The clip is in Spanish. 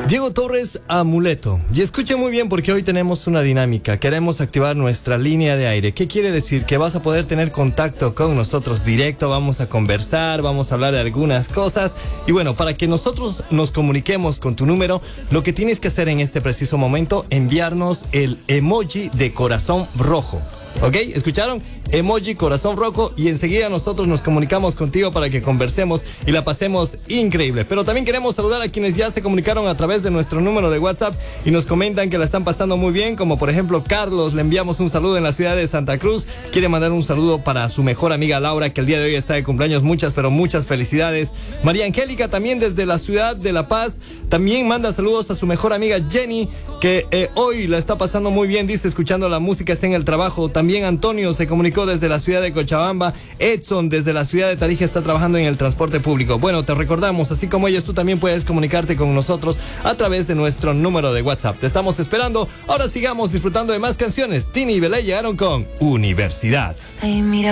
Diego Torres, Amuleto. Y escuche muy bien porque hoy tenemos una dinámica. Queremos activar nuestra línea de aire. ¿Qué quiere decir? Que vas a poder tener contacto con nosotros directo. Vamos a conversar, vamos a hablar de algunas cosas. Y bueno, para que nosotros nos comuniquemos con tu número, lo que tienes que hacer en este preciso momento, enviarnos el emoji de corazón rojo. ¿Ok? ¿Escucharon? Emoji corazón rojo y enseguida nosotros nos comunicamos contigo para que conversemos y la pasemos increíble. Pero también queremos saludar a quienes ya se comunicaron a través de nuestro número de WhatsApp y nos comentan que la están pasando muy bien, como por ejemplo Carlos, le enviamos un saludo en la ciudad de Santa Cruz, quiere mandar un saludo para su mejor amiga Laura, que el día de hoy está de cumpleaños, muchas felicidades. María Angélica también desde la ciudad de La Paz, también manda saludos a su mejor amiga Jenny, que hoy la está pasando muy bien, dice, escuchando la música, está en el trabajo. También Antonio se comunicó desde la ciudad de Cochabamba. Edson desde la ciudad de Tarija está trabajando en el transporte público. Bueno, te recordamos, así como ellos, tú también puedes comunicarte con nosotros a través de nuestro número de WhatsApp. Te estamos esperando. Ahora sigamos disfrutando de más canciones. Tini y Belé llegaron con Universidad. Ay, mira.